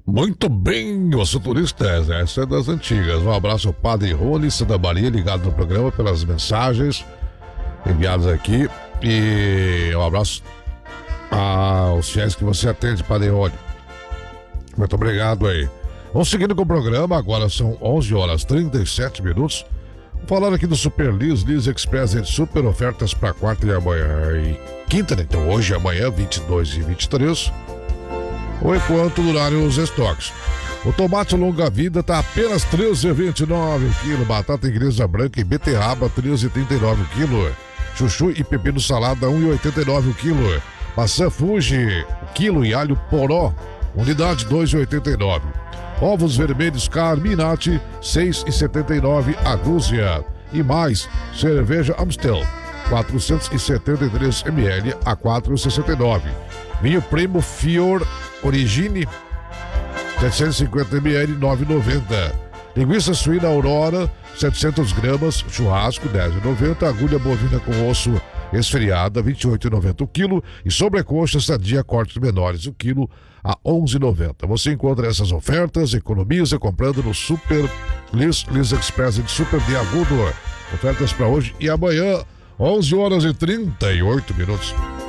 Muito bem, eu sou turista, essa é das antigas. Um abraço ao Padre Rony Santa Maria, ligado no programa pelas mensagens enviadas aqui. E um abraço aos fiéis que você atende, Padre Rony. Muito obrigado aí. Vamos seguindo com o programa, agora são 11 horas 37 minutos. Falando aqui do Super Liz Express em super ofertas para quarta e amanhã e quinta, né? Então hoje e amanhã, 22 e 23. Ou enquanto durarem os estoques. O tomate longa-vida tá apenas R$ 13,29 o quilo. Batata inglesa branca e beterraba R$ 13,39 o quilo. Chuchu e pepino salada R$ 1,89 o quilo. Maçã Fuji, quilo e alho poró, unidade R$ 2,89. Ovos vermelhos Carminati, R$ 6,79 a dúzia. E mais, cerveja Amstel, 473 ml a R$ 4,69. Vinho Primo Fior Origine, 750 ml, R$ 9,90. Linguiça suína Aurora, 700 gramas, churrasco, R$ 10,90. Agulha bovina com osso esfriada, R$ 28,90 o quilo. E sobrecoxa sadia cortes menores o quilo a R$ 11,90. Você encontra essas ofertas, economiza comprando no Super Liz Express de Super de Agudo. Ofertas para hoje e amanhã, 11 horas e 38 minutos.